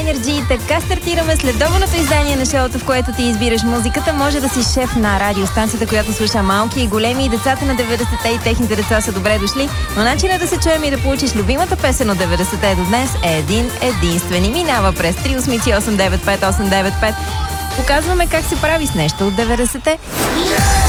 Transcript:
Energy. Така стартираме следобедното издание на шоуто, в което ти избираш музиката. Може да си шеф на радиостанцията, която слуша малки и големи, и децата на 90-те и техните деца са добре дошли. Но начинът да се чуем и да получиш любимата песен от 90-те до днес е един единствен и минава през 388-95895. Показваме как се прави с нещо от 90-те.